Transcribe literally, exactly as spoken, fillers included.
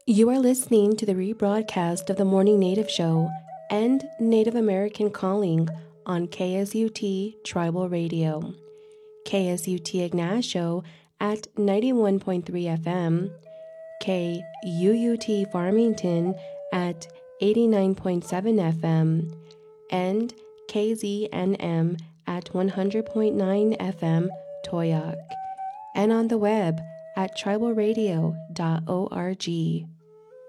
You are listening to the rebroadcast of the Morning Native Show and Native American Calling on K S U T Tribal Radio, K S U T Ignacio at ninety-one point three F M, K U U T Farmington at eighty-nine point seven F M, and K Z N M at one hundred point nine F M Toyoak, and on the web at tribal radio dot org.